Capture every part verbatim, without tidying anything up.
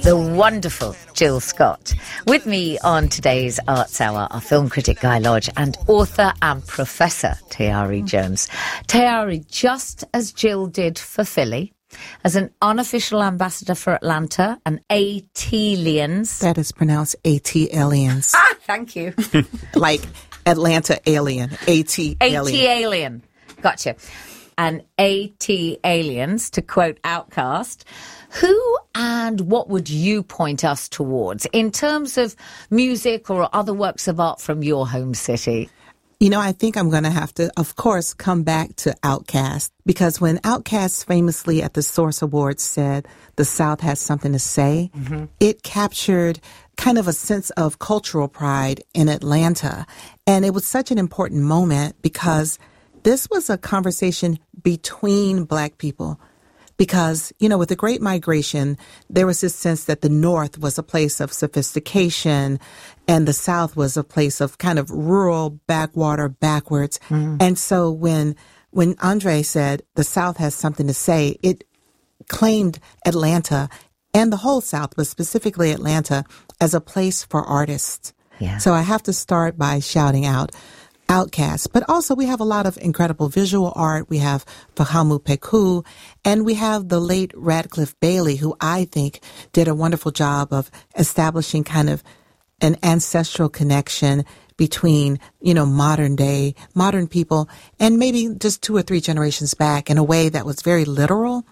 the wonderful Jill Scott. With me on today's Arts Hour are film critic Guy Lodge and author and professor Tayari Jones. Tayari, just as Jill did for Philly, as an unofficial ambassador for Atlanta and AT-lians. That is pronounced AT-aliens. Ah, thank you. Like Atlanta alien, AT-alien. AT-alien. Gotcha. And AT-aliens, to quote Outcast. Who and what would you point us towards in terms of music or other works of art from your home city? You know, I think I'm going to have to, of course, come back to Outkast, because when Outkast famously at the Source Awards said the South has something to say, mm-hmm. it captured kind of a sense of cultural pride in Atlanta. And it was such an important moment because this was a conversation between Black people. Because, you know, with the Great Migration, there was this sense that the North was a place of sophistication and the South was a place of kind of rural, backwater, backwards. Mm. And so when when Andre said the South has something to say, it claimed Atlanta and the whole South, but specifically Atlanta, as a place for artists. Yeah. So I have to start by shouting out Outkast. But also we have a lot of incredible visual art. We have Fahamu Peku, and we have the late Radcliffe Bailey, who I think did a wonderful job of establishing kind of an ancestral connection between, you know, modern day, modern people, and maybe just two or three generations back in a way that was very literal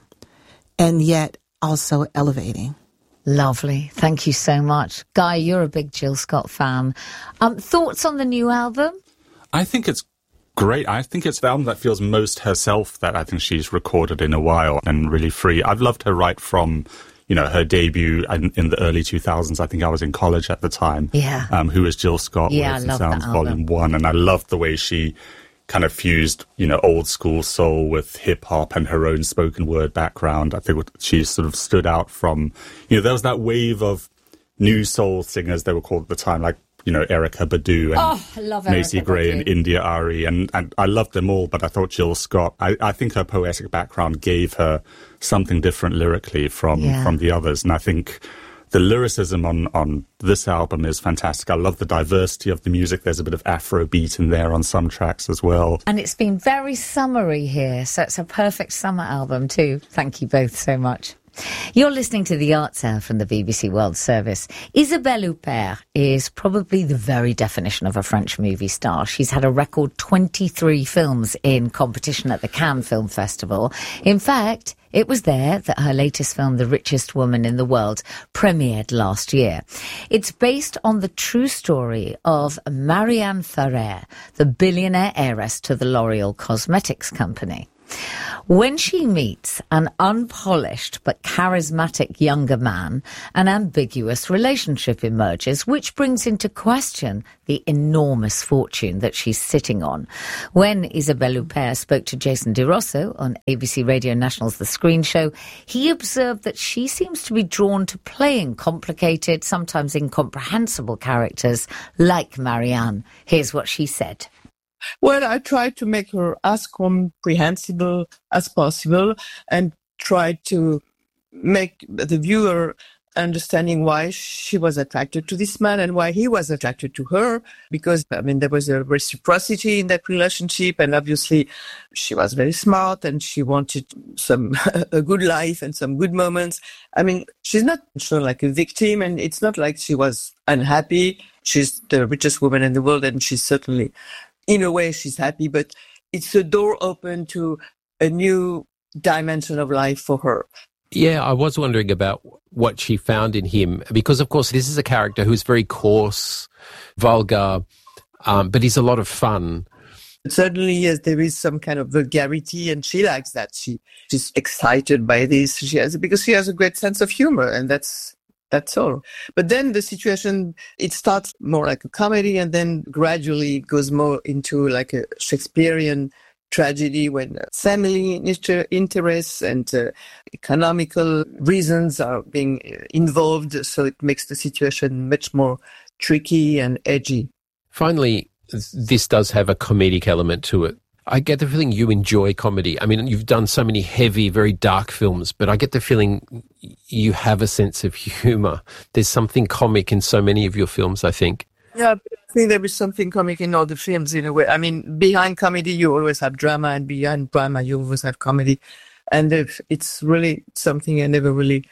and yet also elevating. Lovely. Thank you so much. Guy, you're a big Jill Scott fan. Um, thoughts on the new album? I think it's great. I think it's the album that feels most herself that I think she's recorded in a while and really free. I've loved her right from, you know, her debut in, in the early two thousands. I think I was in college at the time. Yeah. Um, Who is Jill Scott? Yeah, with I love Sounds that album. Volume One. And I loved the way she kind of fused, you know, old school soul with hip hop and her own spoken word background. I think she sort of stood out from, you know, there was that wave of new soul singers, they were called at the time, like, you know, Erykah Badu and oh, I love Macy Erykah Gray Badu. and India Ari, and, and I loved them all, but I thought Jill Scott, I, I think her poetic background gave her something different lyrically from, yeah. from the others, and I think the lyricism on, on this album is fantastic. I love the diversity of the music. There's a bit of Afrobeat in there on some tracks as well. And it's been very summery here, so it's a perfect summer album too. Thank you both so much. You're listening to The Arts Hour from the B B C World Service. Isabelle Huppert is probably the very definition of a French movie star. She's had a record twenty-three films in competition at the Cannes Film Festival. In fact, it was there that her latest film, The Richest Woman in the World, premiered last year. It's based on the true story of Marianne Farrer, the billionaire heiress to the L'Oreal Cosmetics company. When she meets an unpolished but charismatic younger man, an ambiguous relationship emerges, which brings into question the enormous fortune that she's sitting on. When Isabelle Huppert spoke to Jason DeRosso on A B C Radio National's The Screen Show, he observed that she seems to be drawn to playing complicated, sometimes incomprehensible characters like Marianne. Here's what she said. Well, I tried to make her as comprehensible as possible and tried to make the viewer understanding why she was attracted to this man and why he was attracted to her. Because, I mean, there was a reciprocity in that relationship, and obviously she was very smart and she wanted some a good life and some good moments. I mean, she's not shown like a victim, and it's not like she was unhappy. She's the richest woman in the world, and she's certainly, in a way, she's happy, but it's a door open to a new dimension of life for her. Yeah, I was wondering about what she found in him, because, of course, this is a character who's very coarse, vulgar, um, but he's a lot of fun. Certainly, yes, there is some kind of vulgarity, and she likes that. She she's excited by this. She has because she has a great sense of humor, and that's that's all. But then the situation, it starts more like a comedy, and then gradually goes more into like a Shakespearean tragedy when family interests and uh, economical reasons are being involved. So it makes the situation much more tricky and edgy. Finally, this does have a comedic element to it. I get the feeling you enjoy comedy. I mean, you've done so many heavy, very dark films, but I get the feeling you have a sense of humour. There's something comic in so many of your films, I think. Yeah, I think there is something comic in all the films in a way. I mean, behind comedy, you always have drama, and behind drama, you always have comedy. And it's really something I never really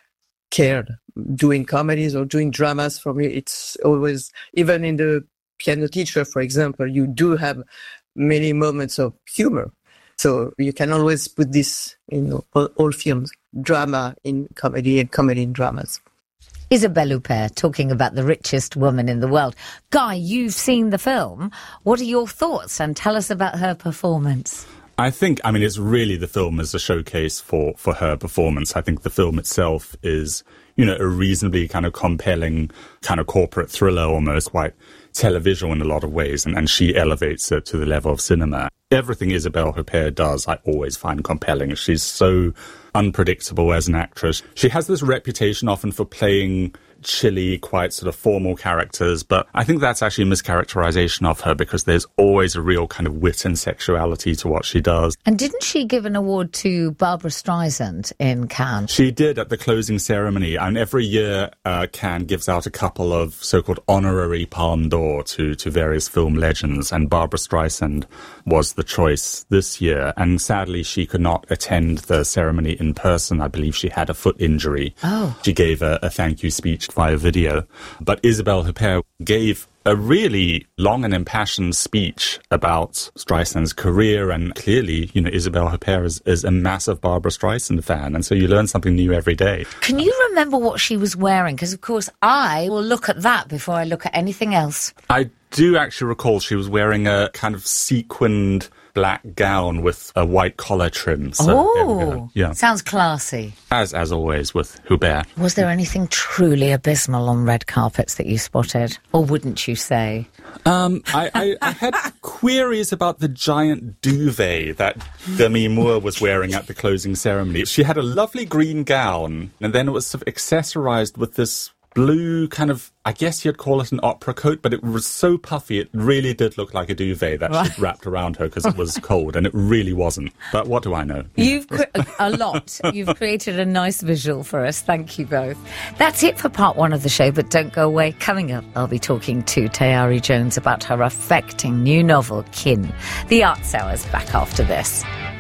cared. Doing comedies or doing dramas, for me, it's always, even in the Piano Teacher, for example, you do have many moments of humor. So you can always put this in all, all films, drama in comedy and comedy in dramas. Isabelle Huppert talking about the richest woman in the world. Guy, you've seen the film. What are your thoughts? And tell us about her performance. I think, I mean, it's really the film as a showcase for, for her performance. I think the film itself is, you know, a reasonably kind of compelling kind of corporate thriller, almost quite televisual in a lot of ways, and, and she elevates it to the level of cinema. Everything Isabelle Huppert does, I always find compelling. She's so unpredictable as an actress. She has this reputation often for playing chilly, quite sort of formal characters, but I think that's actually a mischaracterization of her, because there's always a real kind of wit and sexuality to what she does. And didn't she give an award to Barbra Streisand in Cannes? She did at the closing ceremony, and every year uh, Cannes gives out a couple of so-called honorary Palme d'Or to, to various film legends, and Barbra Streisand was the choice this year, and sadly she could not attend the ceremony in person. I believe she had a foot injury. Oh. She gave a, a thank you speech via video. But Isabelle Huppert gave a really long and impassioned speech about Streisand's career, and clearly, you know, Isabelle Huppert is, is a massive Barbra Streisand fan, and so you learn something new every day. Can you remember what she was wearing? Because, of course, I will look at that before I look at anything else. I do actually recall she was wearing a kind of sequined black gown with a white collar trim. So, oh, yeah. Sounds classy. As as always with Huppert. Was there anything truly abysmal on red carpets that you spotted? Or wouldn't you say? Um, I, I, I had queries about the giant duvet that Demi Moore was wearing at the closing ceremony. She had a lovely green gown, and then it was sort of accessorized with this blue kind of, I guess you'd call it an opera coat, but it was so puffy, it really did look like a duvet that she'd wrapped around her because it was cold, and it really wasn't. But what do I know? You've cre- a lot. You've created a nice visual for us. Thank you both. That's it for part one of the show, but don't go away. Coming up, I'll be talking to Tayari Jones about her affecting new novel, Kin. The Arts Hour's back after this.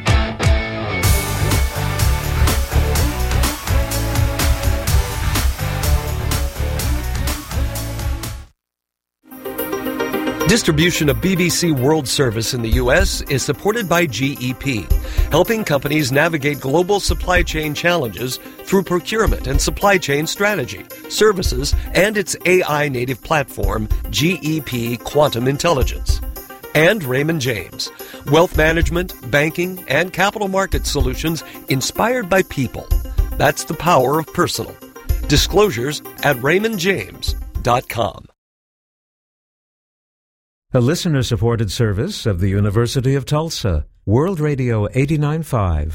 Distribution of B B C World Service in the U S is supported by G E P, helping companies navigate global supply chain challenges through procurement and supply chain strategy, services, and its A I-native platform, G E P Quantum Intelligence. And Raymond James, wealth management, banking, and capital market solutions inspired by people. That's the power of personal. Disclosures at raymond james dot com. A listener-supported service of the University of Tulsa, World Radio eighty-nine point five.